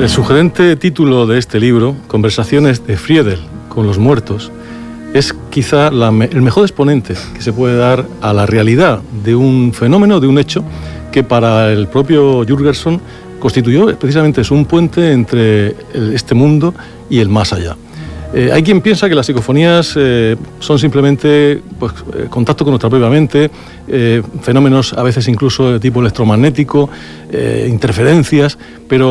El sugerente título de este libro, Conversaciones de Friedel con los muertos, es quizá el mejor exponente que se puede dar a la realidad de un fenómeno, de un hecho, que para el propio Jürgenson constituyó precisamente un puente entre este mundo y el más allá. Hay quien piensa que las psicofonías son simplemente contacto con nuestra propia mente, fenómenos a veces incluso de tipo electromagnético, interferencias, pero